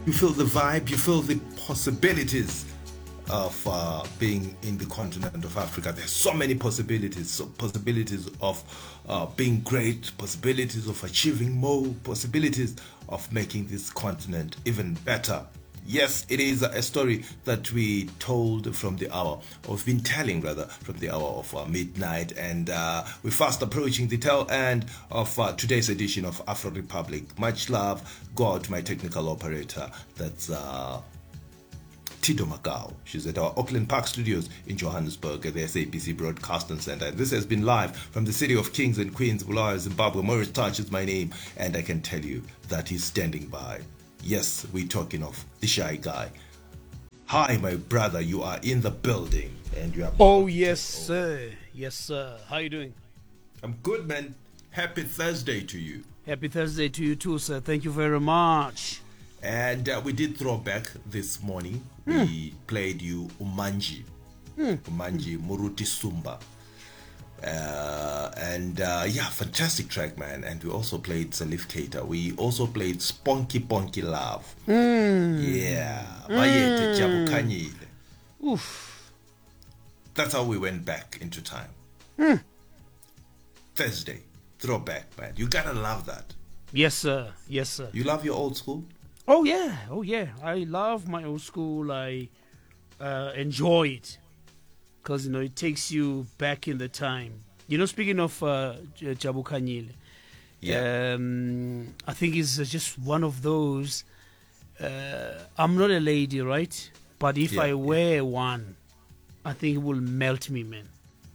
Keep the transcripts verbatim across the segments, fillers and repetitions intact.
You feel the vibe, you feel the possibilities of uh, being in the continent of Africa. There's so many possibilities, so possibilities of uh, being great, possibilities of achieving more, possibilities of making this continent even better. Yes, it is a story that we told from the hour, or we've been telling rather, from the hour of uh, midnight, and uh, we're fast approaching the tail end of uh, today's edition of Afro Republic. Much love, God, my technical operator. That's uh, Tito Macau. She's at our Auckland Park Studios in Johannesburg at the S A B C Broadcasting Center. This has been live from the city of kings and queens, Bulawayo, Zimbabwe. Morris Touch is my name, and I can tell you that he's standing by. Yes, we're talking of the shy guy. Hi, my brother, you are in the building, and you are. Oh yes, sir. Yes, sir. How you doing? I'm good, man. Happy Thursday to you. Happy Thursday to you too, sir. Thank you very much. And uh, we did throw back this morning. Mm. We played you Umanji. Mm. Umanji Muruti Sumba. Uh, and uh, yeah, fantastic track, man. And we also played Salif Keita. We also played Spunky Ponky Love. Mm. Yeah. Bayete Mm. Jabukanyile. Oof. That's how we went back into time. Mm. Thursday. Throwback, man. You gotta love that. Yes, sir. Yes, sir. You love your old school? Oh yeah. Oh yeah. I love my old school. I uh, enjoy it. Because, you know, it takes you back in the time. You know, speaking of uh, Jabukanyile, yeah. um, I think it's just one of those. Uh, I'm not a lady, right? But if yeah, I wear yeah. one, I think it will melt me, man.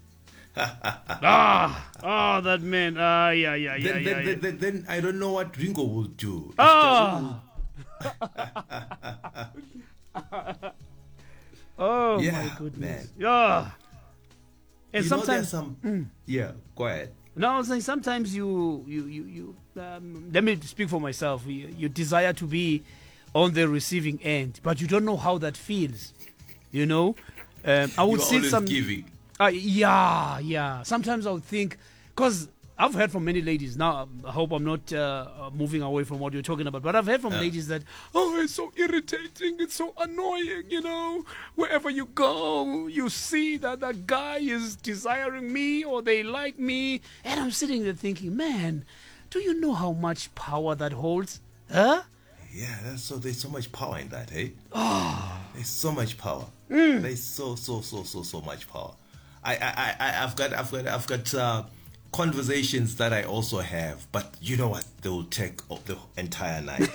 ah, ah, that man. Ah, yeah, yeah, yeah, then, yeah, then, yeah. Then, then I don't know what Ringo will do. Ah. Oh yeah, my goodness! Man. Yeah, and you sometimes know some. Mm. Yeah, go ahead. No, I was saying sometimes you you you, you um, let me speak for myself. You, you desire to be on the receiving end, but you don't know how that feels. You know, um, I would You're see always some. Giving. Uh, yeah, yeah. Sometimes I would think because I've heard from many ladies. Now, I hope I'm not uh, moving away from what you're talking about, but I've heard from uh. ladies that, oh, it's so irritating, it's so annoying, you know. Wherever you go, you see that that guy is desiring me or they like me. And I'm sitting there thinking, man, do you know how much power that holds? Huh? Yeah, that's so there's so much power in that, eh? Oh. There's so much power. Mm. There's so, so, so, so, so much power. I, I, I, I've got, I've got, I've got, uh, conversations that I also have, but you know what? They will take the entire night.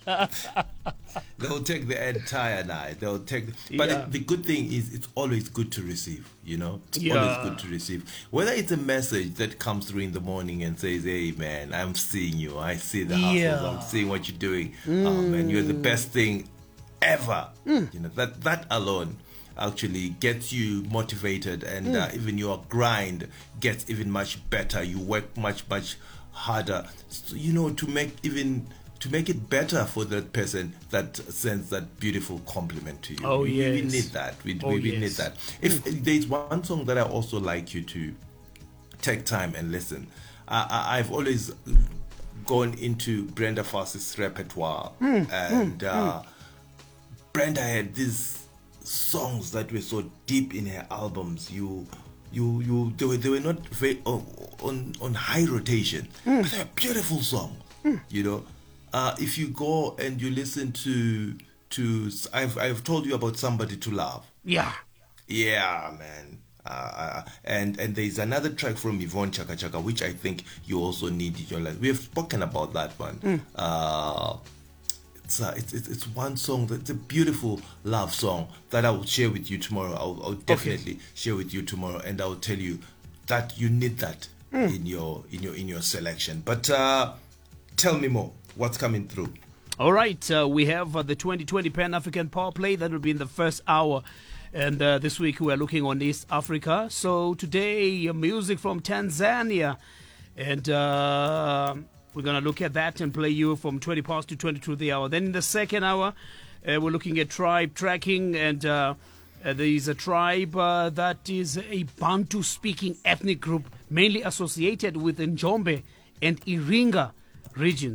They will take the entire night. They will take. The, but yeah. it, the good thing is, it's always good to receive. You know, it's yeah. always good to receive. Whether it's a message that comes through in the morning and says, "Hey, man, I'm seeing you. I see the hustles. Yeah. I'm seeing what you're doing. Mm. Oh man, you're the best thing ever." Mm. You know that that alone actually gets you motivated, and mm. uh, even your grind gets even much better. You work much much harder, so, you know, to make even to make it better for that person that sends that beautiful compliment to you. Oh we, yes, we need that. We, oh, we, we yes. need that. If, if there's one song that I also like you to take time and listen, uh, I, I've always gone into Brenda Fass's repertoire, mm. and mm. Uh, mm. Brenda had these songs that were so deep in her albums. You, you, you. They were, they were not very on on, on high rotation. Mm. But they're beautiful songs. Mm. You know, uh, if you go and you listen to to, I've I've told you about Somebody to Love. Yeah. Yeah, man. Uh, and and there's another track from Yvonne Chaka Chaka which I think you also need in your life. We have spoken about that one. Mm. Uh, It's, uh, it's it's one song that's a beautiful love song that I will share with you tomorrow. I'll, I'll definitely okay. share with you tomorrow, and I'll tell you that you need that mm. in your in your in your selection. But uh, tell me more. What's coming through? All right, uh, we have uh, the twenty twenty Pan African Power Play that will be in the first hour, and uh, this week we are looking on East Africa. So today, uh, music from Tanzania, and. Uh, We're going to look at that and play you from twenty past to twenty-two the hour. Then in the second hour, uh, we're looking at tribe tracking. And uh, uh, there is a tribe uh, that is a Bantu-speaking ethnic group, mainly associated with Njombe and Iringa regions.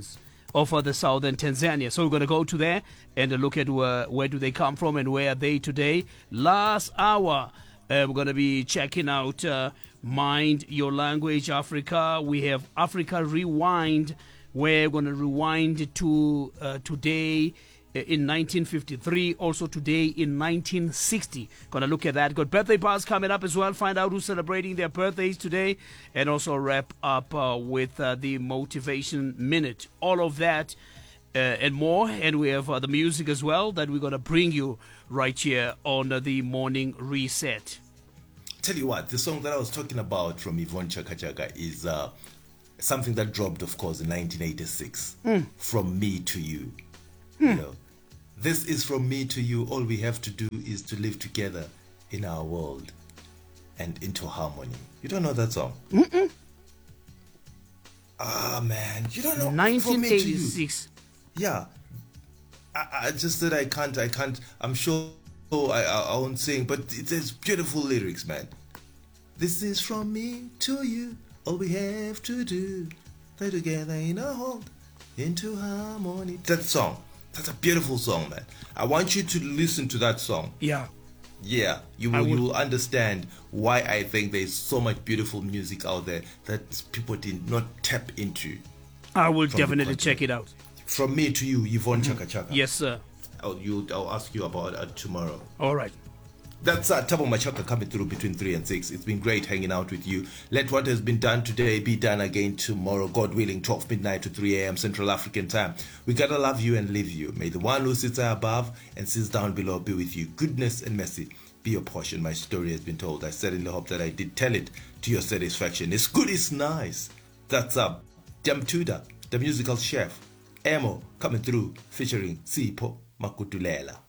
of uh, the southern Tanzania. So we're going to go to there and uh, look at uh, where do they come from and where are they today. Last hour, uh, we're going to be checking out uh, Mind Your Language Africa. We have Africa Rewind, where we're going to rewind to uh, today in nineteen fifty-three, also today in nineteen sixty. Gonna look at that. Got birthday bars coming up as well. Find out who's celebrating their birthdays today, and also wrap up uh, with uh, the motivation minute. All of that uh, and more, and we have uh, the music as well that we're gonna bring you right here on uh, the morning reset. Tell you what, the song that I was talking about from Yvonne Chaka Chaka is uh, something that dropped, of course, in nineteen eighty-six. Mm. From Me to You. You know, this is from me to you. All we have to do is to live together in our world and into harmony. You don't know that song? Mm-mm. Ah, man, you don't know. nineteen eighty-six. Yeah, I, I just said I can't. I can't. I'm sure. Oh, I, I, I won't sing, but it has beautiful lyrics, man. This is from me to you. All we have to do, play together in our world into harmony. That song. That's a beautiful song, man. I want you to listen to that song. Yeah. Yeah, you will, you will understand why I think there's so much beautiful music out there that people did not tap into. I will definitely check it out. From me to you, Yvonne Chaka Chaka. Yes, sir. I'll, you, I'll ask you about it tomorrow. All right. That's uh, Tabo Machaka coming through between three and six. It's been great hanging out with you. Let what has been done today be done again tomorrow, God willing, twelve midnight to three a.m. Central African time. We gotta love you and live you. May the one who sits above and sits down below be with you. Goodness and mercy be your portion. My story has been told. I certainly hope that I did tell it to your satisfaction. It's good, it's nice. That's up. Jam Tuda, the musical chef. Emo coming through featuring Sipho Makutulela.